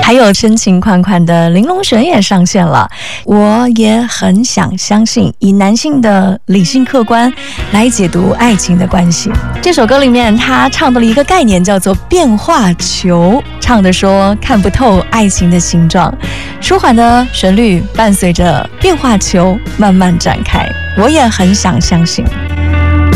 还有深情款款的林隆璇也上线了。我也很想相信，以男性的理性客观来解读爱情的关系。这首歌里面他唱到了一个概念，叫做变化球，唱的说看不透爱情的形状，舒缓的旋律伴随着变化球慢慢展开。我也很想相信。